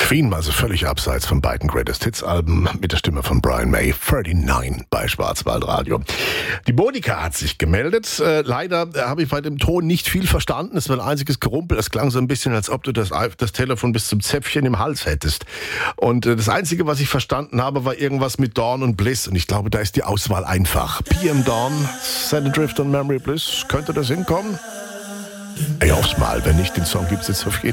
Queen, also völlig abseits von beiden Greatest Hits Alben, mit der Stimme von Brian May, 39 bei Schwarzwaldradio. Die Monika hat sich gemeldet. Leider habe ich bei dem Ton nicht viel verstanden. Es war ein einziges Gerumpel. Es klang so ein bisschen, als ob du das Telefon bis zum Zäpfchen im Hals hättest. Und das Einzige, was ich verstanden habe, war irgendwas mit Dawn und Bliss. Und ich glaube, da ist die Auswahl einfach. PM Dawn, Send Adrift und Memory Bliss. Könnte das hinkommen? Ich hoff's mal. Wenn nicht, den Song gibt's jetzt auf jeden Fall.